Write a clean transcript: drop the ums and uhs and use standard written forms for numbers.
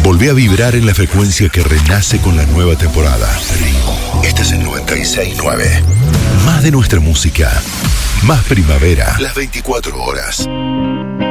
Volvé a vibrar en la frecuencia que renace con la nueva temporada. Ritmo. Este es el 96.9. Más de nuestra música. Más primavera. Las 24 horas.